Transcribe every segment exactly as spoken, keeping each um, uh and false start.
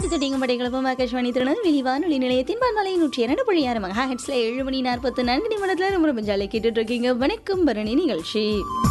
திட்டிங்க மடைகளப்பம் ஆகாஷ்வாணி திருநெல்வேலி வானொலி நிலையத்தின் பன்மலை நூற்றி இரண்டு புள்ளி ஆறு மகா ஹெட்ஸ்ல ஏழு மணி நாற்பத்தி நான்கு நிமிடத்துல நம்ம ரொம்ப ஜாலியாக கேட்டுட்டு இருக்கீங்க. வணக்கம் பரணி நிகழ்ச்சி.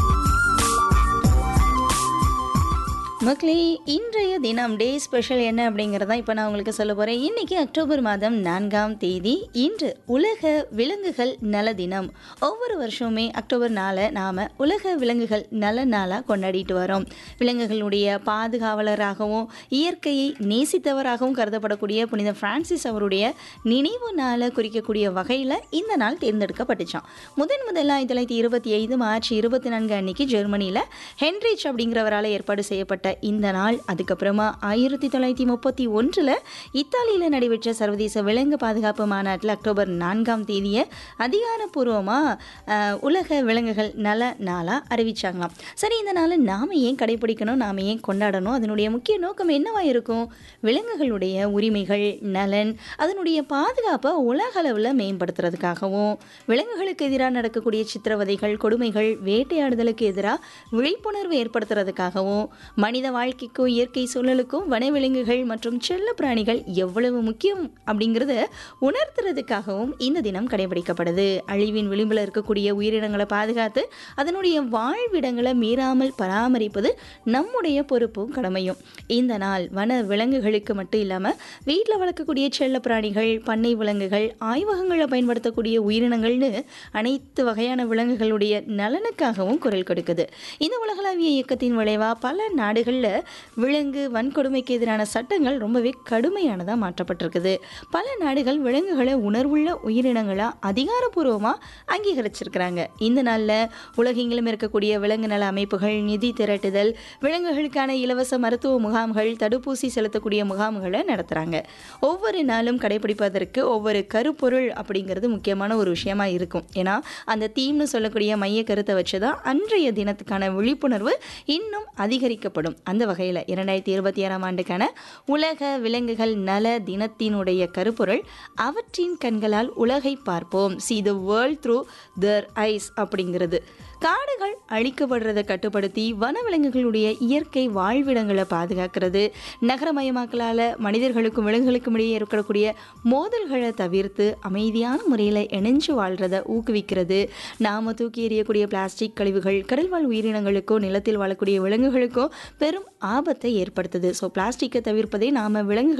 மக்களே, இன்றைய தினம் டே ஸ்பெஷல் என்ன அப்படிங்கிறதான் இப்போ நான் உங்களுக்கு சொல்ல போகிறேன். இன்றைக்கி அக்டோபர் மாதம் நான்காம் தேதி. இன்று உலக விலங்குகள் நல தினம். ஒவ்வொரு வருஷமுமே அக்டோபர் நாளை நாம் உலக விலங்குகள் நல நாளாக கொண்டாடிட்டு வரோம். விலங்குகளுடைய பாதுகாவலராகவும் இயற்கையை நேசித்தவராகவும் கருதப்படக்கூடிய புனித பிரான்சிஸ் அவருடைய நினைவு நாளை குறிக்கக்கூடிய வகையில் இந்த நாள் தேர்ந்தெடுக்கப்பட்டுச்சான். முதன் முதல்ல ஆயிரத்தி தொள்ளாயிரத்தி இருபத்தி ஐந்து மார்ச் இருபத்தி நான்கு அன்னைக்கு ஜெர்மனியில் ஹென்ரிச் அப்படிங்கிறவரால் ஏற்பாடு செய்யப்பட்ட இந்த நாள் அதுக்கப்புறமா ஆயிரத்தி தொள்ளாயிரத்தி முப்பத்தி ஒன்றில் இத்தாலியில் நடைபெற்ற சர்வதேச விலங்கு பாதுகாப்பு மாநாட்டில் அக்டோபர் நான்காம் தேதியை அதிகாரப்பூர்வமாக உலக விலங்குகள் நல நாளாக அறிவிச்சாங்களாம். சரி, இந்த நாளை நாம் ஏன் கடைபிடிக்கணும், நாம் ஏன் கொண்டாடணும், அதனுடைய முக்கிய நோக்கம் என்னவாக இருக்கும்? விலங்குகளுடைய உரிமைகள், நலன், அதனுடைய பாதுகாப்பை உலக அளவில் மேம்படுத்துறதுக்காகவும், விலங்குகளுக்கு எதிராக நடக்கக்கூடிய சித்திரவதைகள், கொடுமைகள், வேட்டையாடுதலுக்கு எதிராக விழிப்புணர்வு ஏற்படுத்துறதுக்காகவும், மனித வாழ்க்கைக்கும் இயற்கை சூழலுக்கும் வனவிலங்குகள் மற்றும் செல்ல பிராணிகள் எவ்வளவு முக்கியம் அப்படிங்கிறத உணர்த்துறதுக்காகவும் இந்த தினம் கடைபிடிக்கப்படுது. அழிவின் விளிம்பில் இருக்கக்கூடிய உயிரினங்களை பாதுகாத்து அதனுடைய வாழ்விடங்களை மீறாமல் பராமரிப்பது நம்முடைய பொறுப்பும் கடமையும். இந்த நாள் வன விலங்குகளுக்கு மட்டும் இல்லாமல் வீட்டில் வளர்க்கக்கூடிய செல்ல பிராணிகள், பண்ணை விலங்குகள், ஆய்வகங்களில் பயன்படுத்தக்கூடிய உயிரினங்கள்னு அனைத்து வகையான விலங்குகளுடைய நலனுக்காகவும் குரல் கொடுக்குது. இந்த உலகளாவிய இயக்கத்தின் விளைவாக பல நாடுகளில் விலங்கு வன்கொடுமைக்கு எதிரான சட்டங்கள் ரொம்பவே கடுமையானதாக மாற்றப்பட்டிருக்குது. பல நாடுகள் விலங்குகளை உணர்வுள்ள உயிரினங்களாக அதிகாரப்பூர்வமாக அங்கீகரிச்சிருக்கிறாங்க. இந்த நாளில் உலகெங்கிலும் இருக்கக்கூடிய விலங்கு நல அமைப்புகள் நிதி திரட்டுதல், விலங்குகளுக்கான இலவச மருத்துவ முகாம்கள், தடுப்பூசி செலுத்தக்கூடிய முகாம்களை நடத்துகிறாங்க. ஒவ்வொரு நாளும் கடைபிடிப்பதற்கு ஒவ்வொரு கருப்பொருள் அப்படிங்கிறது முக்கியமான ஒரு விஷயமா இருக்கும். ஏன்னா அந்த தீம்னு சொல்லக்கூடிய மைய கருத்தை வச்சு தான் அன்றைய தினத்துக்கான விழிப்புணர்வு இன்னும் அதிகரிக்கப்படும். அந்த வகையில் இரண்டாயிரத்தி இருபத்தி ஆறாம் ஆண்டுக்கான உலக விலங்குகள் நல தினத்தினுடைய கருப்பொருள் அவற்றின் கண்களால் உலகை பார்ப்போம், see the world through their eyes அப்படிங்கிறது. காடுகள் அழிக்கப்படுறதை கட்டுப்படுத்தி வனவிலங்குகளுடைய இயற்கை வாழ்விடங்களை பாதுகாக்கிறது, நகரமயமாக்கலால் மனிதர்களுக்கும் விலங்குகளுக்கும் இடையே ஏற்படக்கூடிய மோதல்களை தவிர்த்து அமைதியான முறையில் இணைஞ்சு வாழ்கிறத ஊக்குவிக்கிறது. நாம் தூக்கி எறியக்கூடிய பிளாஸ்டிக் கழிவுகள் கடல்வாழ் உயிரினங்களுக்கோ நிலத்தில் வாழக்கூடிய விலங்குகளுக்கோ பெரும் ஆபத்தை ஏற்படுத்துது. ஸோ பிளாஸ்டிக்கை தவிர்ப்பதே நாம் விலங்குகள்